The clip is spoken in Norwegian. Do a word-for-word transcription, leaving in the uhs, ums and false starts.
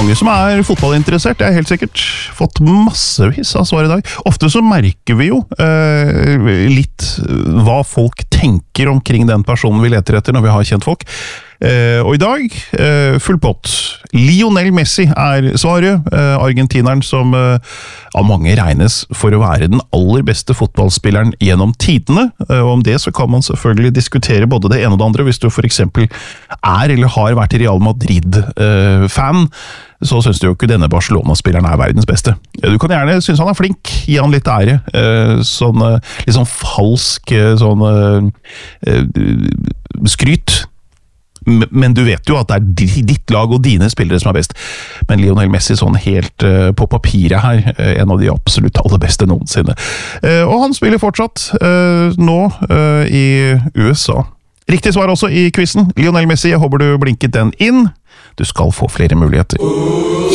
mange som er fotballinteressert, jeg har helt sikkert fått massevis av svar i dag. Ofte så merker vi jo eh, litt hva folk tenker omkring den personen vi leter etter når vi har kjent folk. Uh, og i dag, uh, full pott. Lionel Messi er svaret. Uh, argentineren som uh, av mange regnes for å være den aller beste fotballspilleren gjennom tidene. Uh, og om det så kan man selvfølgelig diskutere både det ene og det andre. Hvis du for eksempel er eller har vært Real Madrid-fan, uh, så synes du jo ikke denne Barcelona-spilleren er verdens beste. Uh, du kan gjerne synes han er flink, gi han litt ære. Uh, sånn, uh, litt sånn falsk uh, sånn, uh, uh, skryt. Men du vet jo at det er ditt lag og dine spillere som er best. Men Lionel Messi sånn helt uh, på papiret her, uh, en av de absolutt aller beste noensinne. Uh, og han spiller fortsatt uh, nå uh, i U S A. Riktig svar også i quizen. Lionel Messi, jeg håper du blinket den inn. Du skal få flere muligheter.